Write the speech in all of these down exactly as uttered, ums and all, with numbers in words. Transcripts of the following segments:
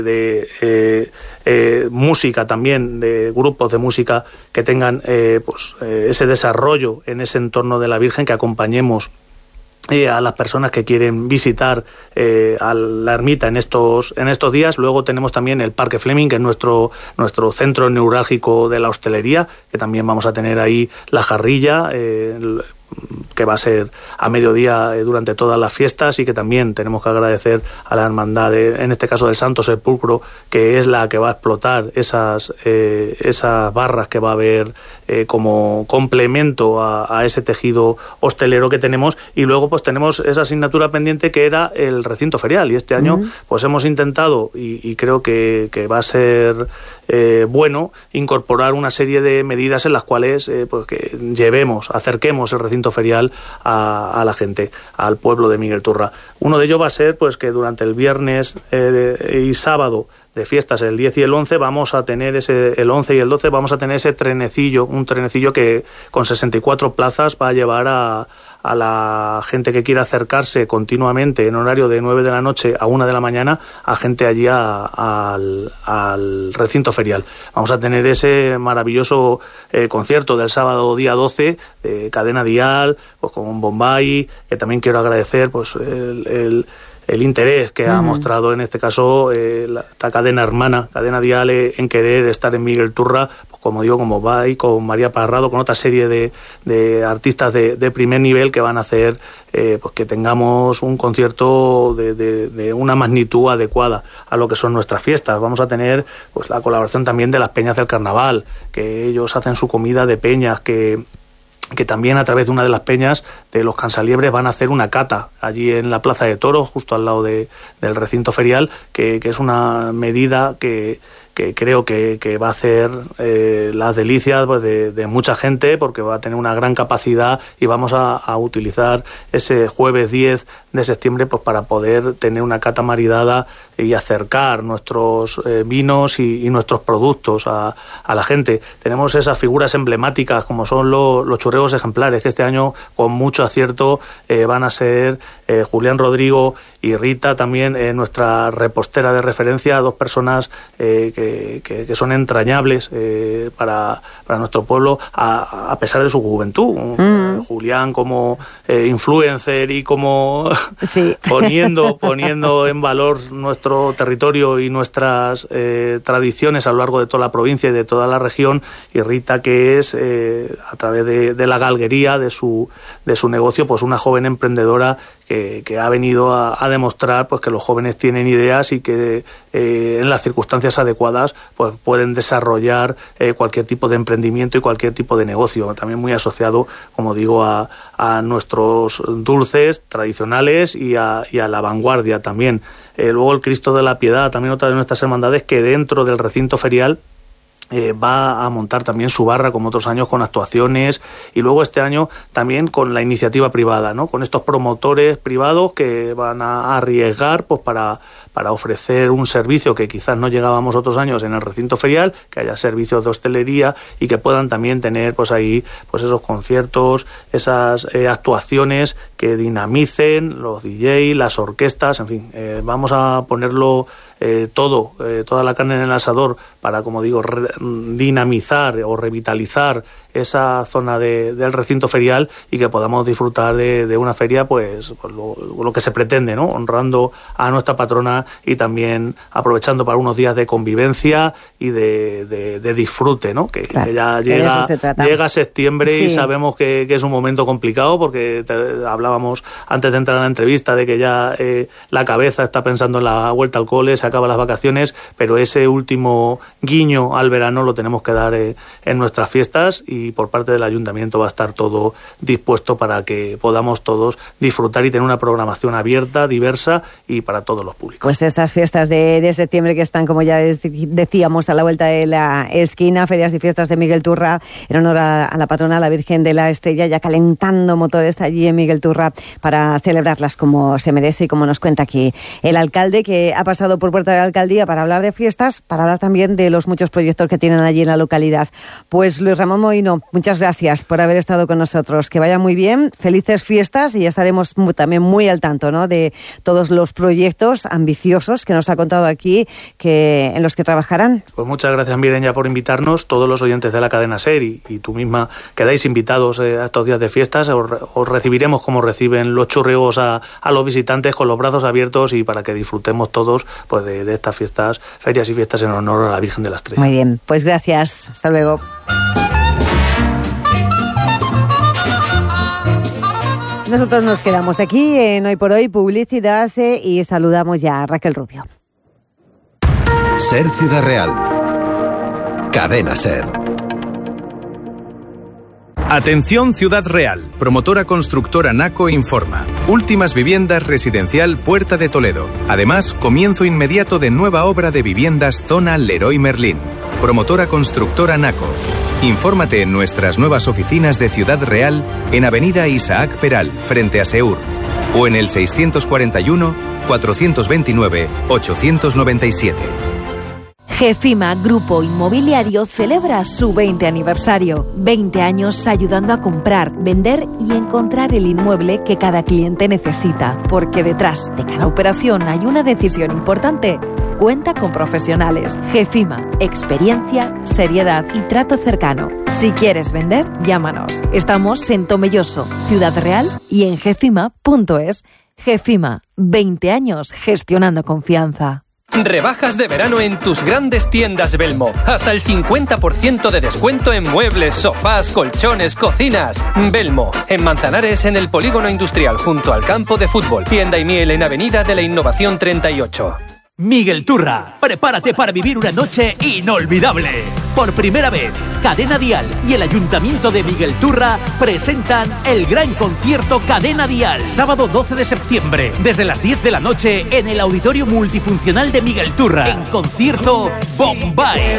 de eh, eh, música también, de grupos de música que tengan eh, pues eh, ese desarrollo en ese entorno de la Virgen, que acompañemos Eh, a las personas que quieren visitar eh, a la ermita en estos en estos días. Luego tenemos también el Parque Fleming, que es nuestro nuestro centro neurálgico de la hostelería, que también vamos a tener ahí la jarrilla, eh, el, que va a ser a mediodía eh, durante todas las fiestas, y que también tenemos que agradecer a la hermandad, de, en este caso del Santo Sepulcro, que es la que va a explotar esas eh, esas barras que va a haber eh, como complemento a, a ese tejido hostelero que tenemos. Y luego pues tenemos esa asignatura pendiente, que era el recinto ferial, y este año uh-huh. pues hemos intentado, y, y creo que, que va a ser eh, bueno, incorporar una serie de medidas en las cuales eh, pues que llevemos, acerquemos el recinto ferial a, a la gente, al pueblo de Miguel Turra. Uno de ellos va a ser pues que durante el viernes eh, de, y sábado de fiestas, el diez y el once, vamos a tener ese, el once y el doce, vamos a tener ese trenecillo, un trenecillo que con sesenta y cuatro plazas va a llevar a, a la gente que quiera acercarse continuamente en horario de nueve de la noche a una de la mañana, a gente allí a, a, al, al recinto ferial. Vamos a tener ese maravilloso eh, concierto del sábado día doce, de Cadena Dial, pues con Bombay, que también quiero agradecer pues el, el el interés que uh-huh. ha mostrado en este caso eh, la, esta cadena hermana, Cadena Dial, eh, en querer estar en Miguel Turra, pues como digo, como Bombay, con María Parrado, con otra serie de, de artistas de, de primer nivel, que van a hacer eh, pues que tengamos un concierto de, de, de una magnitud adecuada a lo que son nuestras fiestas. Vamos a tener pues la colaboración también de las peñas del carnaval, que ellos hacen su comida de peñas, que que también a través de una de las peñas de los Cansaliebres van a hacer una cata allí en la Plaza de Toros, justo al lado de, del recinto ferial, que, que es una medida que, que creo que, que va a hacer eh, las delicias pues, de, de mucha gente, porque va a tener una gran capacidad, y vamos a, a utilizar ese jueves diez de septiembre pues para poder tener una cata maridada y acercar nuestros eh, vinos y, y nuestros productos a, a la gente. Tenemos esas figuras emblemáticas como son lo, los churreos ejemplares, que este año con mucho acierto eh, van a ser eh, Julián Rodrigo y Rita, también eh, nuestra repostera de referencia, dos personas eh, que, que, que son entrañables eh, para, para nuestro pueblo, a, a pesar de su juventud. Mm. Eh, Julián como eh, influencer y como sí. poniendo, poniendo en valor nuestro territorio y nuestras eh, tradiciones a lo largo de toda la provincia y de toda la región, y Rita, que es eh, a través de, de la galguería de su, de su negocio, pues una joven emprendedora que, que ha venido a, a demostrar pues que los jóvenes tienen ideas y que eh, en las circunstancias adecuadas pues pueden desarrollar eh, cualquier tipo de emprendimiento y cualquier tipo de negocio, también muy asociado, como digo, a, a nuestros dulces tradicionales y a, y a la vanguardia también. Eh, luego el Cristo de la Piedad, también otra de nuestras hermandades, que dentro del recinto ferial Eh, va a montar también su barra, como otros años, con actuaciones, y luego este año también con la iniciativa privada, ¿no? Con estos promotores privados que van a arriesgar pues para, para ofrecer un servicio que quizás no llegábamos otros años en el recinto ferial, que haya servicios de hostelería y que puedan también tener pues ahí pues esos conciertos, esas eh, actuaciones que dinamicen los D J, las orquestas, en fin, eh, vamos a ponerlo Eh, todo, eh, toda la carne en el asador para, como digo, re- dinamizar o revitalizar esa zona de, del recinto ferial, y que podamos disfrutar de, de una feria pues, pues lo, lo que se pretende, ¿no? Honrando a nuestra patrona y también aprovechando para unos días de convivencia y de, de, de disfrute, ¿no? Que, claro, que ya llega, llega septiembre sí. y sabemos que, que es un momento complicado, porque te, hablábamos antes de entrar a la entrevista de que ya eh, la cabeza está pensando en la vuelta al cole, se acaban las vacaciones, pero ese último guiño al verano lo tenemos que dar eh, en nuestras fiestas, y por parte del ayuntamiento va a estar todo dispuesto para que podamos todos disfrutar y tener una programación abierta, diversa y para todos los públicos. Pues esas fiestas de, de septiembre que están, como ya decíamos, a la vuelta de la esquina, ferias y fiestas de Miguel Turra, en honor a, a la patrona, la Virgen de la Estrella, ya calentando motores allí en Miguel Turra para celebrarlas como se merece y como nos cuenta aquí el alcalde, que ha pasado por puerta de la alcaldía para hablar de fiestas, para hablar también de los muchos proyectos que tienen allí en la localidad. Pues Luis Ramón Mohino, muchas gracias por haber estado con nosotros. Que vaya muy bien, felices fiestas, y ya estaremos muy, también muy al tanto, ¿no?, de todos los proyectos ambiciosos que nos ha contado aquí, que en los que trabajarán. Pues muchas gracias, Mireia, por invitarnos, todos los oyentes de la cadena SER, y, y tú misma quedáis invitados eh, a estos días de fiestas. Os, os recibiremos como reciben los churriegos a, a los visitantes, con los brazos abiertos, y para que disfrutemos todos pues de, de estas fiestas, ferias y fiestas en honor a la Virgen de la Estrella. Muy bien, pues gracias, hasta luego. Nosotros nos quedamos aquí en Hoy por Hoy, publicidad, eh, y saludamos ya a Raquel Rubio. SER Ciudad Real, Cadena SER. Atención Ciudad Real, promotora constructora Naco informa. Últimas viviendas residencial Puerta de Toledo. Además, comienzo inmediato de nueva obra de viviendas zona Leroy Merlin. Promotora constructora Naco. Infórmate en nuestras nuevas oficinas de Ciudad Real en Avenida Isaac Peral, frente a Seur, o en el seiscientos cuarenta y uno, cuatrocientos veintinueve, ochocientos noventa y siete. GEFIMA Grupo Inmobiliario celebra su veinte aniversario. veinte años ayudando a comprar, vender y encontrar el inmueble que cada cliente necesita. Porque detrás de cada operación hay una decisión importante. Cuenta con profesionales. GEFIMA, experiencia, seriedad y trato cercano. Si quieres vender, llámanos. Estamos en Tomelloso, Ciudad Real y en gefima punto es. GEFIMA, veinte años gestionando confianza. Rebajas de verano en tus grandes tiendas Belmo. Hasta el cincuenta por ciento de descuento en muebles, sofás, colchones, cocinas. Belmo, en Manzanares, en el Polígono Industrial, junto al campo de fútbol. Tienda y miel en Avenida de la Innovación treinta y ocho. Miguel Turra, prepárate para vivir una noche inolvidable. Por primera vez, Cadena Dial y el Ayuntamiento de Miguel Turra presentan el gran concierto Cadena Dial, sábado doce de septiembre, desde las diez de la noche en el Auditorio Multifuncional de Miguel Turra. En concierto Bombay,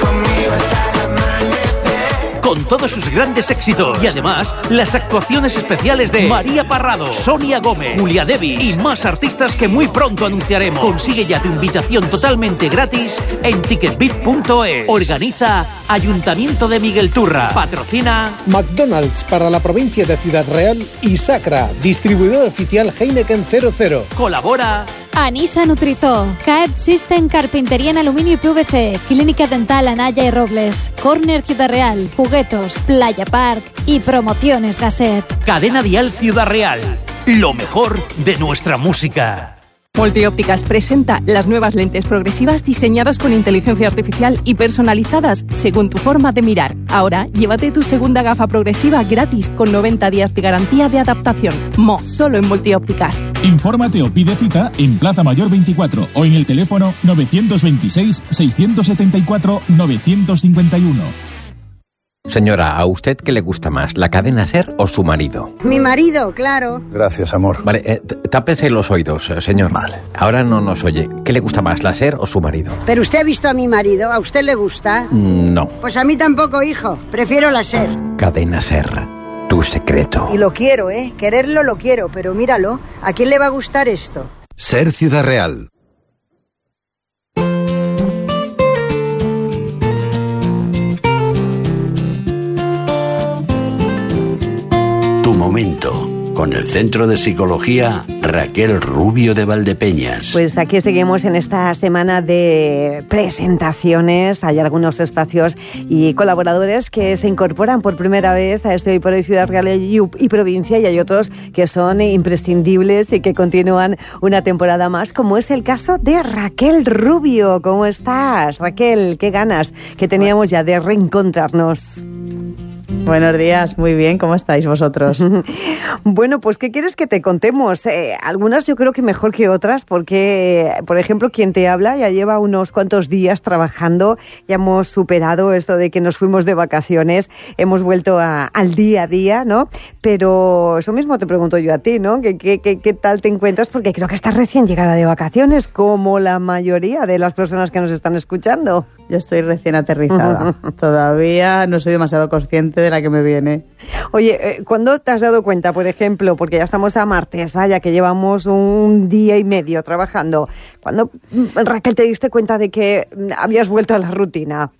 con todos sus grandes éxitos, y además las actuaciones especiales de María Parrado, Sonia Gómez, Julia Devi y más artistas que muy pronto anunciaremos. Consigue ya tu invitación totalmente gratis en ticketbit punto es. Organiza Ayuntamiento de Miguel Turra. Patrocina McDonald's para la provincia de Ciudad Real y Sacra, distribuidor oficial Heineken cero cero. Colabora Anisa Nutrizó, C A E D System Carpintería en Aluminio y P V C, Clínica Dental Anaya y Robles, Corner Ciudad Real, Juguetos, Playa Park y Promociones Gasset. Cadena Dial Ciudad Real, lo mejor de nuestra música. Multiópticas presenta las nuevas lentes progresivas diseñadas con inteligencia artificial y personalizadas según tu forma de mirar. Ahora, llévate tu segunda gafa progresiva gratis con noventa días de garantía de adaptación. Mo, solo en Multiópticas. Infórmate o pide cita en Plaza Mayor veinticuatro o en el teléfono novecientos veintiséis, seiscientos setenta y cuatro, novecientos cincuenta y uno. Señora, ¿a usted qué le gusta más, la cadena SER o su marido? Mi marido, claro. Gracias, amor. Vale, eh, tápese los oídos, señor. Vale. Ahora no nos oye. ¿Qué le gusta más, la SER o su marido? ¿Pero usted ha visto a mi marido? ¿A usted le gusta? Mm, no. Pues a mí tampoco, hijo. Prefiero la SER. Cadena SER, tu secreto. Y lo quiero, ¿eh? Quererlo lo quiero, pero míralo. ¿A quién le va a gustar esto? SER Ciudad Real. Tu momento, con el Centro de Psicología Raquel Rubio de Valdepeñas. Pues aquí seguimos en esta semana de presentaciones. Hay algunos espacios y colaboradores que se incorporan por primera vez a este Hoy por Hoy Ciudad Real y, y Provincia, y hay otros que son imprescindibles y que continúan una temporada más, como es el caso de Raquel Rubio. ¿Cómo estás, Raquel? Qué ganas que teníamos ya de reencontrarnos. Buenos días, muy bien, ¿cómo estáis vosotros? Bueno, pues ¿qué quieres que te contemos? Eh, algunas yo creo que mejor que otras, porque, por ejemplo, quien te habla ya lleva unos cuantos días trabajando, ya hemos superado esto de que nos fuimos de vacaciones, hemos vuelto a, al día a día, ¿no? Pero eso mismo te pregunto yo a ti, ¿no? ¿Qué, qué, qué, qué tal te encuentras? Porque creo que estás recién llegada de vacaciones, como la mayoría de las personas que nos están escuchando. Yo estoy recién aterrizada. Todavía no soy demasiado consciente de la que me viene. Oye, ¿cuándo te has dado cuenta, por ejemplo, porque ya estamos a martes, vaya, que llevamos un día y medio trabajando, ¿cuándo, Raquel, te diste cuenta de que habías vuelto a la rutina?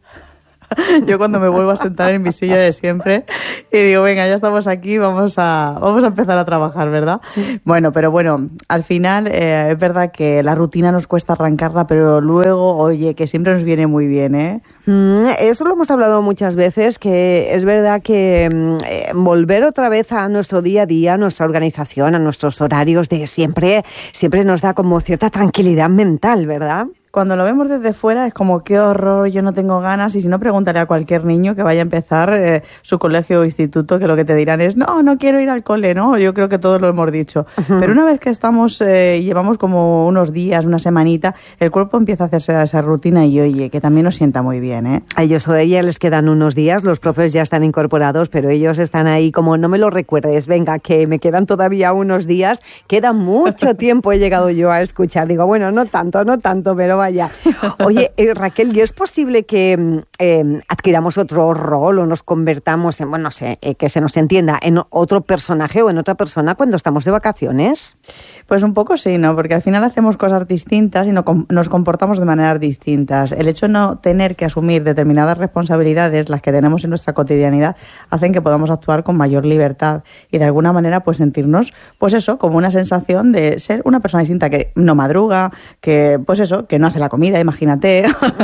Yo cuando me vuelvo a sentar en mi silla de siempre y digo, venga, ya estamos aquí, vamos a vamos a empezar a trabajar, ¿verdad? Bueno, pero bueno, al final eh, es verdad que la rutina nos cuesta arrancarla, pero luego, oye, que siempre nos viene muy bien, ¿eh? Mm, eso lo hemos hablado muchas veces, que es verdad que eh, volver otra vez a nuestro día a día, a nuestra organización, a nuestros horarios de siempre, siempre nos da como cierta tranquilidad mental, ¿verdad? Cuando lo vemos desde fuera es como qué horror, yo no tengo ganas, y si no, preguntaré a cualquier niño que vaya a empezar eh, su colegio o instituto, que lo que te dirán es no, no quiero ir al cole, ¿no? Yo creo que todos lo hemos dicho. Uh-huh. Pero una vez que estamos eh, y llevamos como unos días, una semanita, el cuerpo empieza a hacerse a esa rutina y oye, que también nos sienta muy bien, ¿eh? A ellos todavía les quedan unos días, los profes ya están incorporados, pero ellos están ahí como no me lo recuerdes, venga, que me quedan todavía unos días, queda mucho tiempo, he llegado yo a escuchar, digo, bueno, no tanto, no tanto, pero vaya. Oye, eh, Raquel, ¿y es posible que eh, adquiramos otro rol o nos convertamos en, bueno, no sé, eh, que se nos entienda, en otro personaje o en otra persona cuando estamos de vacaciones? Pues un poco sí, ¿no? Porque al final hacemos cosas distintas y no, nos comportamos de maneras distintas. El hecho de no tener que asumir determinadas responsabilidades, las que tenemos en nuestra cotidianidad, hacen que podamos actuar con mayor libertad y de alguna manera pues sentirnos, pues eso, como una sensación de ser una persona distinta, que no madruga, que pues eso, que no hace la comida, imagínate,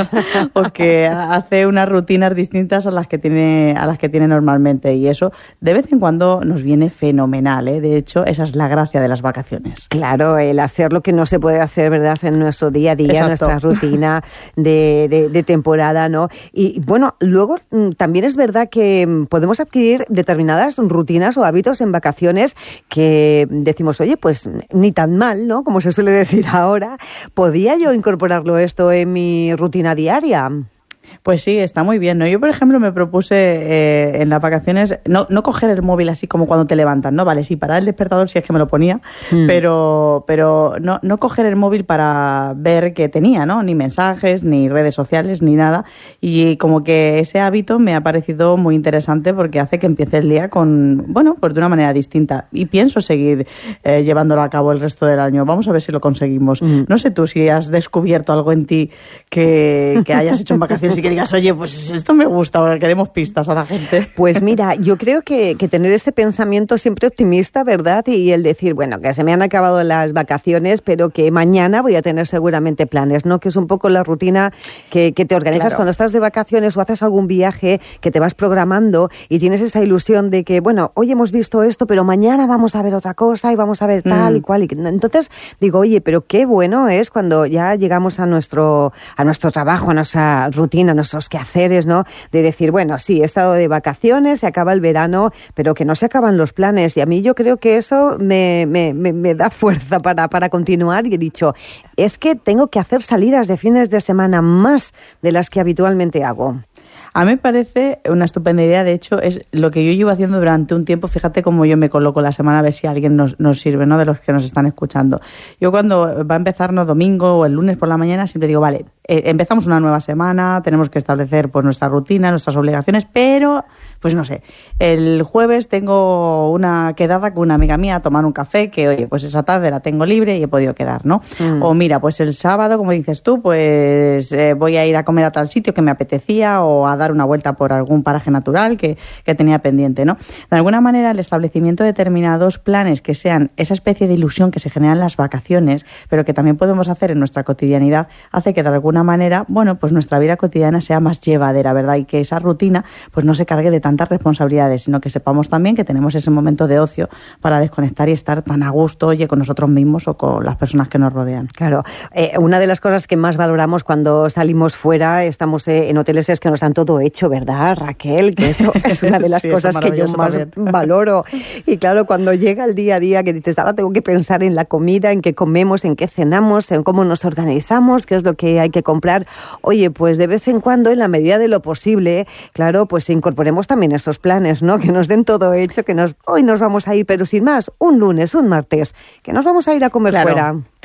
o que hace unas rutinas distintas a las que tiene a las que tiene normalmente, y eso de vez en cuando nos viene fenomenal, ¿eh? De hecho, esa es la gracia de las vacaciones. Claro, el hacer lo que no se puede hacer, ¿verdad?, en nuestro día a día, Exacto. nuestra rutina de, de, de temporada, ¿no? Y bueno, luego también es verdad que podemos adquirir determinadas rutinas o hábitos en vacaciones que decimos, oye, pues ni tan mal, ¿no?, como se suele decir ahora, ¿podía yo incorporarlo esto en mi rutina diaria? Pues sí, está muy bien, ¿no? Yo, por ejemplo, me propuse eh, en las vacaciones no, no coger el móvil así como cuando te levantas, ¿no? Vale, sí, parar el despertador si es que me lo ponía, mm. pero pero no, no coger el móvil para ver qué tenía, ¿no? Ni mensajes, ni redes sociales, ni nada. Y como que ese hábito me ha parecido muy interesante porque hace que empiece el día con, bueno, pues de una manera distinta. Y pienso seguir eh, llevándolo a cabo el resto del año. Vamos a ver si lo conseguimos. Mm. No sé tú si has descubierto algo en ti que, que hayas hecho en vacaciones y que digas, oye, pues esto me gusta, que demos pistas a la gente. Pues mira, yo creo que, que tener ese pensamiento siempre optimista, ¿verdad? Y el decir, bueno, que se me han acabado las vacaciones, pero que mañana voy a tener seguramente planes, ¿no? Que es un poco la rutina que, que te organizas claro. Cuando estás de vacaciones o haces algún viaje que te vas programando y tienes esa ilusión de que, bueno, hoy hemos visto esto, pero mañana vamos a ver otra cosa y vamos a ver tal mm. y cual. Y entonces digo, oye, pero qué bueno es cuando ya llegamos a nuestro, a nuestro trabajo, a nuestra rutina, a nuestros quehaceres, ¿no? De decir, bueno, sí, he estado de vacaciones, se acaba el verano, pero que no se acaban los planes. Y a mí yo creo que eso me, me, me, me da fuerza para, para continuar. Y he dicho, es que tengo que hacer salidas de fines de semana más de las que habitualmente hago. A mí me parece una estupenda idea, de hecho, es lo que yo llevo haciendo durante un tiempo, fíjate cómo yo me coloco la semana a ver si alguien nos, nos sirve, ¿no?, de los que nos están escuchando. Yo cuando va a empezarnos domingo o el lunes por la mañana siempre digo, vale, eh, empezamos una nueva semana, tenemos que establecer pues nuestra rutina, nuestras obligaciones, pero, pues no sé, el jueves tengo una quedada con una amiga mía a tomar un café, que oye, pues esa tarde la tengo libre y he podido quedar, ¿no? Mm. O mira, pues el sábado, como dices tú, pues eh, voy a ir a comer a tal sitio que me apetecía o a dar una vuelta por algún paraje natural que, que tenía pendiente, ¿no? De alguna manera, el establecimiento de determinados planes que sean esa especie de ilusión que se genera en las vacaciones, pero que también podemos hacer en nuestra cotidianidad, hace que de alguna manera, bueno, pues nuestra vida cotidiana sea más llevadera, ¿verdad? Y que esa rutina, pues no se cargue de tantas responsabilidades, sino que sepamos también que tenemos ese momento de ocio para desconectar y estar tan a gusto, oye, con nosotros mismos o con las personas que nos rodean. Claro. Eh, una de las cosas que más valoramos cuando salimos fuera, estamos eh, en hoteles, es que nos dan todo hecho, ¿verdad, Raquel? Que eso es una de las sí, cosas que yo más también valoro. Y claro, cuando llega el día a día que dices, ahora tengo que pensar en la comida, en qué comemos, en qué cenamos, en cómo nos organizamos, qué es lo que hay que comprar. Oye, pues de vez en cuando, en la medida de lo posible, claro, pues incorporemos también esos planes, ¿no? Que nos den todo hecho, que nos hoy nos vamos a ir, pero sin más, un lunes, un martes, que nos vamos a ir a comer claro. fuera.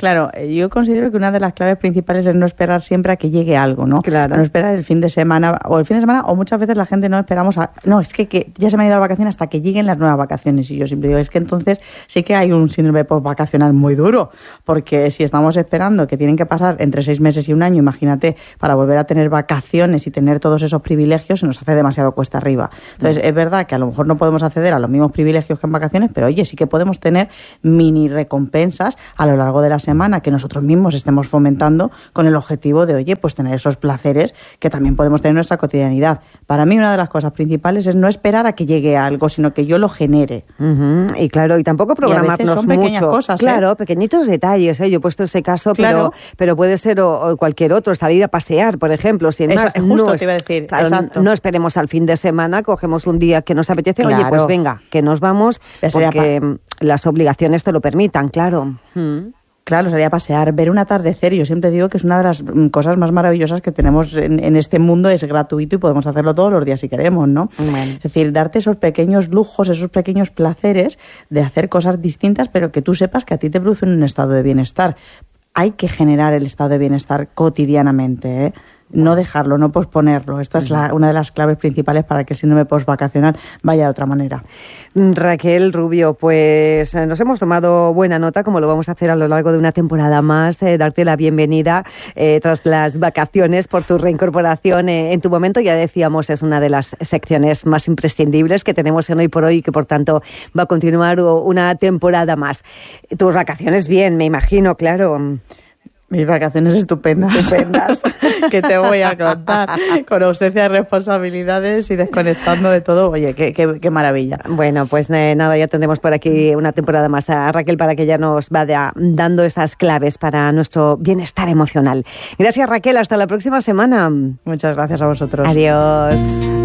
Claro, yo considero que una de las claves principales es no esperar siempre a que llegue algo, ¿no? Claro. No esperar el fin de semana, o el fin de semana, o muchas veces la gente no esperamos a... No, es que, que ya se me han ido las vacaciones hasta que lleguen las nuevas vacaciones. Y yo siempre digo, es que entonces sí que hay un síndrome post-vacacional muy duro, porque si estamos esperando que tienen que pasar entre seis meses y un año, imagínate, para volver a tener vacaciones y tener todos esos privilegios, se nos hace demasiado cuesta arriba. Entonces, mm. es verdad que a lo mejor no podemos acceder a los mismos privilegios que en vacaciones, pero oye, sí que podemos tener mini recompensas a lo largo de la semana que nosotros mismos estemos fomentando con el objetivo de, oye, pues tener esos placeres que también podemos tener en nuestra cotidianidad. Para mí, una de las cosas principales es no esperar a que llegue algo, sino que yo lo genere. Uh-huh. Y claro, y tampoco programarnos son mucho. Pequeñas cosas, claro, ¿eh? pequeñitos detalles, ¿eh? Yo he puesto ese caso, claro. pero, pero puede ser o, o cualquier otro, salir a pasear, por ejemplo. Si Esa, más, justo no te iba a decir. Claro, exacto. no esperemos al fin de semana, cogemos un día que nos apetece, claro. oye, pues venga, que nos vamos, porque pa- las obligaciones te lo permitan, claro. Hmm. Claro, salir a pasear, ver un atardecer. Yo siempre digo que es una de las cosas más maravillosas que tenemos en, en este mundo, es gratuito y podemos hacerlo todos los días si queremos, ¿no? Bueno. Es decir, darte esos pequeños lujos, esos pequeños placeres de hacer cosas distintas, pero que tú sepas que a ti te producen un estado de bienestar. Hay que generar el estado de bienestar cotidianamente, ¿eh? No dejarlo, no posponerlo. Esta es la, una de las claves principales para que el síndrome postvacacional vaya de otra manera. Raquel Rubio, pues nos hemos tomado buena nota, como lo vamos a hacer a lo largo de una temporada más, eh, darte la bienvenida eh, tras las vacaciones por tu reincorporación eh, en tu momento. Ya decíamos, es una de las secciones más imprescindibles que tenemos en Hoy por Hoy y que por tanto va a continuar una temporada más. Tus vacaciones bien, me imagino, claro. Mis vacaciones estupendas, estupendas, que te voy a contar, con ausencia de responsabilidades y desconectando de todo. Oye, qué, qué, qué maravilla. Bueno, pues eh, nada, ya tendremos por aquí una temporada más a Raquel para que ya nos vaya dando esas claves para nuestro bienestar emocional. Gracias, Raquel, hasta la próxima semana. Muchas gracias a vosotros. Adiós.